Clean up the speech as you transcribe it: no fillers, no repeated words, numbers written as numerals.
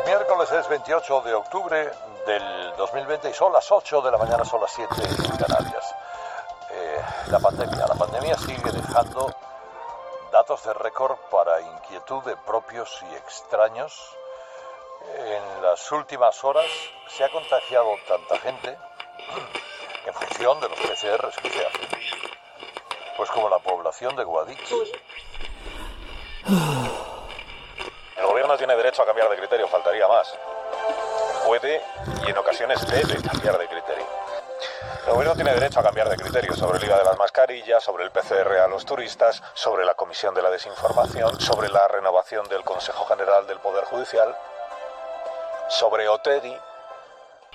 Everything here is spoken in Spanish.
Miércoles es 28 de octubre del 2020 y son las 8 de la mañana, son las 7 en Canarias. La pandemia sigue dejando datos de récord para inquietud de propios y extraños. En las últimas horas se ha contagiado tanta gente en función de los PCRs que se hacen, pues como la población de Guadix. El gobierno tiene derecho a cambiar de criterio, faltaría más. Puede y en ocasiones debe cambiar de criterio. El gobierno tiene derecho a cambiar de criterio sobre el IVA de las mascarillas, sobre el PCR a los turistas, sobre la comisión de la desinformación, sobre la renovación del Consejo General del Poder Judicial, sobre Otegi.